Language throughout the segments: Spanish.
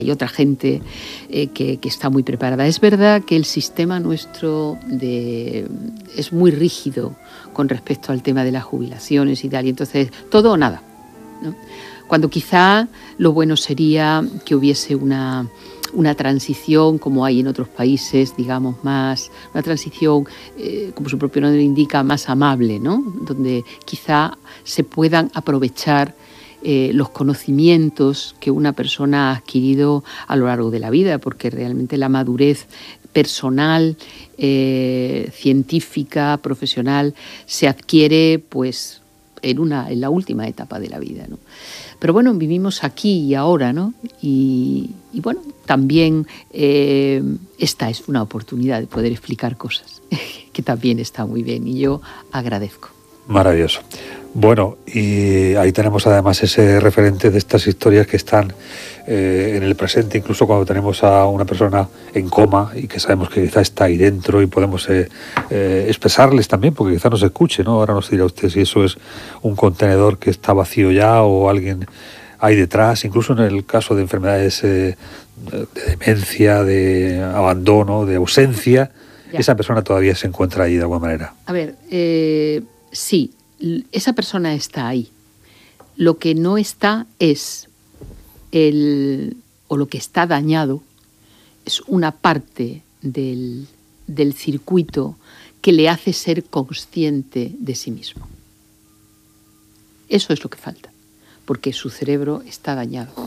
Hay otra gente que está muy preparada. Es verdad que el sistema nuestro es muy rígido con respecto al tema de las jubilaciones y tal, y entonces todo o nada, ¿no? Cuando quizá lo bueno sería que hubiese una transición, como hay en otros países, digamos, una transición, como su propio nombre indica, más amable, ¿no? Donde quizá se puedan aprovechar los conocimientos que una persona ha adquirido a lo largo de la vida, porque realmente la madurez personal, científica, profesional, se adquiere pues en la última etapa de la vida, ¿no? Pero bueno, vivimos aquí y ahora, ¿no? Y bueno, también esta es una oportunidad de poder explicar cosas, que también está muy bien, y yo agradezco. Maravilloso. Bueno, y ahí tenemos además ese referente de estas historias que están en el presente, incluso cuando tenemos a una persona en coma y que sabemos que quizá está ahí dentro y podemos expresarles también, porque quizá nos escuche, ¿no? Ahora nos dirá usted si eso es un contenedor que está vacío ya o alguien hay detrás, incluso en el caso de enfermedades de demencia, de abandono, de ausencia, ya. Esa persona todavía se encuentra ahí de alguna manera. A ver, sí, esa persona está ahí. Lo que no está es o lo que está dañado es una parte del circuito que le hace ser consciente de sí mismo. Eso es lo que falta, porque su cerebro está dañado.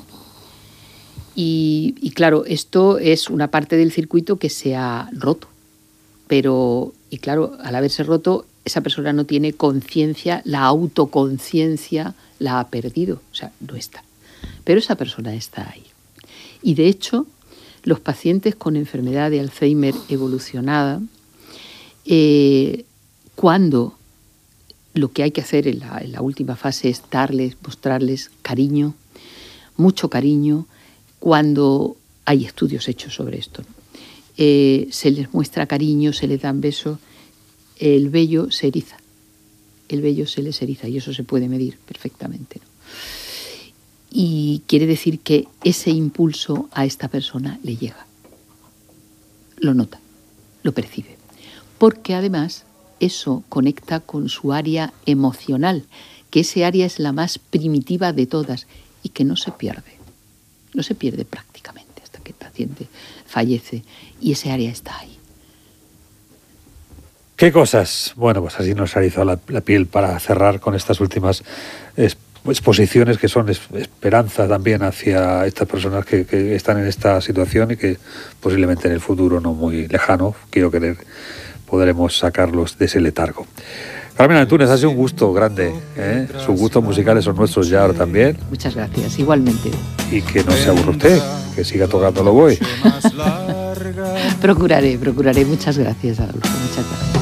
Y claro, esto es una parte del circuito que se ha roto. Y claro, al haberse roto, esa persona no tiene conciencia, la autoconciencia la ha perdido, o sea, no está. Pero esa persona está ahí. Y de hecho, los pacientes con enfermedad de Alzheimer evolucionada, cuando lo que hay que hacer en la última fase es mostrarles cariño, mucho cariño, cuando hay estudios hechos sobre esto, ¿no? Se les muestra cariño, se les dan besos, el vello se eriza, el vello se les eriza y eso se puede medir perfectamente, ¿no? Y quiere decir que ese impulso a esta persona le llega, lo nota, lo percibe, porque además eso conecta con su área emocional, que ese área es la más primitiva de todas y que no se pierde prácticamente hasta que el paciente fallece, y ese área está ahí. ¿Qué cosas? Bueno, pues así nos ha erizado la piel para cerrar con estas últimas exposiciones que son esperanza también hacia estas personas que están en esta situación y que posiblemente en el futuro no muy lejano, quiero creer, podremos sacarlos de ese letargo. Carmen Antúnez, ha sido un gusto grande, ¿eh? Sus gustos musicales son nuestros ya ahora también. Muchas gracias, igualmente. Y que no se aburra usted, que siga tocando el oboe. Procuraré. Muchas gracias, Adolfo. Muchas gracias.